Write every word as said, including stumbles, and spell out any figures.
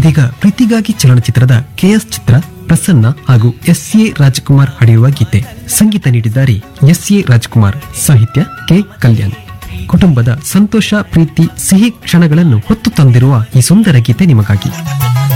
ಇದೀಗ ಪ್ರೀತಿಗಾಗಿ ಚಲನಚಿತ್ರದ ಕೆಎಸ್ ಚಿತ್ರ ಪ್ರಸನ್ನ ಹಾಗೂ ಎಸ್ ಎ ರಾಜಕುಮಾರ್ ಹಾಡಿರುವ ಗೀತೆ. ಸಂಗೀತ ನೀಡಿದ್ದಾರೆ ಎಸ್ ಎ ರಾಜಕುಮಾರ್, ಸಾಹಿತ್ಯ ಕೆ ಕಲ್ಯಾಣ್. ಕುಟುಂಬದ ಸಂತೋಷ, ಪ್ರೀತಿ, ಸಿಹಿ ಕ್ಷಣಗಳನ್ನು ಹೊತ್ತು ತಂದಿರುವ ಈ ಸುಂದರ ಗೀತೆ ನಿಮಗಾಗಿ.